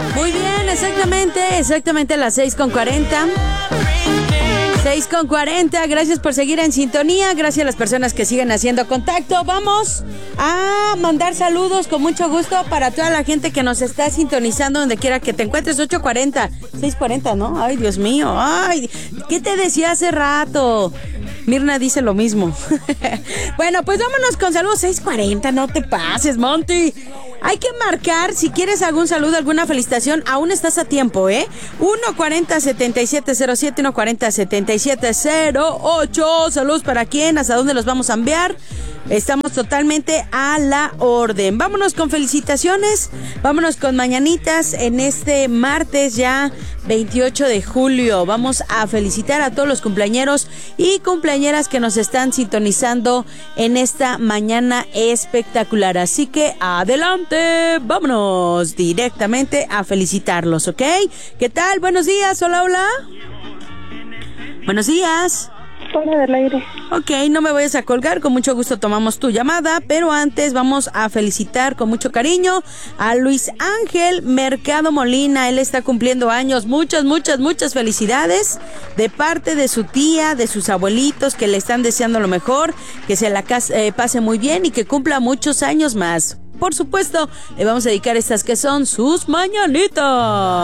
Muy bien, exactamente a las 6:40. 6:40, gracias por seguir en sintonía, gracias a las personas que siguen haciendo contacto. Vamos a mandar saludos con mucho gusto para toda la gente que nos está sintonizando donde quiera que te encuentres. 8:40, 6:40, ¿no? Ay, Dios mío, ay, ¿qué te decía hace rato? Mirna dice lo mismo. Bueno, pues vámonos con saludos. 6:40, no te pases, Monty. Hay que marcar, si quieres algún saludo, alguna felicitación, aún estás a tiempo, 140-7707, 140-7708. Saludos para quién, hasta dónde los vamos a enviar. Estamos totalmente a la orden. Vámonos con felicitaciones, vámonos con mañanitas en este martes ya 28 de julio. Vamos a felicitar a todos los cumpleañeros y cumpleañeras que nos están sintonizando en esta mañana espectacular. Así que adelante, vámonos directamente a felicitarlos, ¿ok? ¿Qué tal? Buenos días, hola, hola. Buenos días. Fuera del aire. Ok, no me vayas a colgar, con mucho gusto tomamos tu llamada, pero antes vamos a felicitar con mucho cariño a Luis Ángel Mercado Molina. Él está cumpliendo años, muchas felicidades de parte de su tía, de sus abuelitos que le están deseando lo mejor, que se la pase muy bien y que cumpla muchos años más. Por supuesto, le vamos a dedicar estas que son sus mañanitas.